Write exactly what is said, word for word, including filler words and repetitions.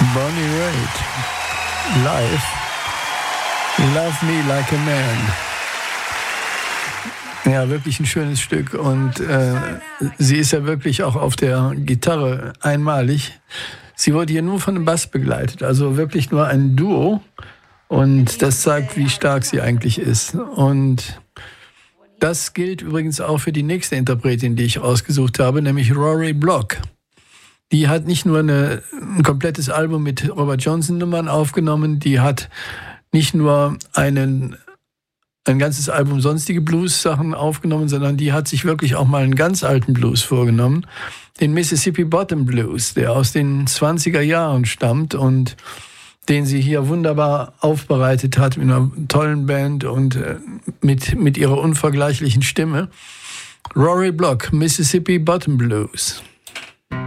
Bonnie Raitt, live, Love Me Like a Man. Ja, wirklich ein schönes Stück und äh, sie ist ja wirklich auch auf der Gitarre einmalig. Sie wurde hier nur von dem Bass begleitet, also wirklich nur ein Duo und das zeigt, wie stark sie eigentlich ist. Und das gilt übrigens auch für die nächste Interpretin, die ich ausgesucht habe, nämlich Rory Block. Die hat nicht nur eine, ein komplettes Album mit Robert Johnson-Nummern aufgenommen, die hat nicht nur einen, ein ganzes Album sonstige Blues-Sachen aufgenommen, sondern die hat sich wirklich auch mal einen ganz alten Blues vorgenommen, den Mississippi Bottom Blues, der aus den zwanziger Jahren stammt und den sie hier wunderbar aufbereitet hat mit einer tollen Band und äh, mit, mit ihrer unvergleichlichen Stimme. Rory Block, Mississippi Bottom Blues.